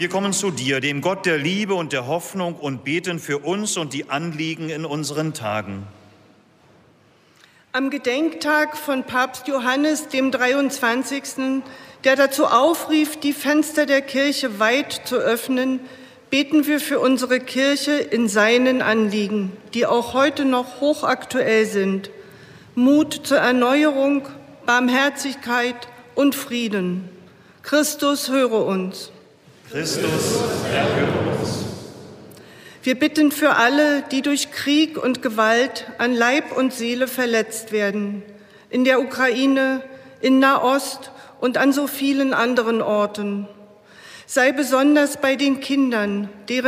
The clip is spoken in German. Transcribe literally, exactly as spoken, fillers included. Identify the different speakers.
Speaker 1: Wir kommen zu dir, dem Gott der Liebe und der Hoffnung, und beten für uns und die Anliegen in unseren Tagen.
Speaker 2: Am Gedenktag von Papst Johannes dem dreiundzwanzigsten, der dazu aufrief, die Fenster der Kirche weit zu öffnen, beten wir für unsere Kirche in seinen Anliegen, die auch heute noch hochaktuell sind. Mut zur Erneuerung, Barmherzigkeit und Frieden. Christus, höre uns.
Speaker 1: Christus, erhöre uns.
Speaker 2: Wir bitten für alle, die durch Krieg und Gewalt an Leib und Seele verletzt werden, in der Ukraine, in Nahost und an so vielen anderen Orten. Sei besonders bei den Kindern, deren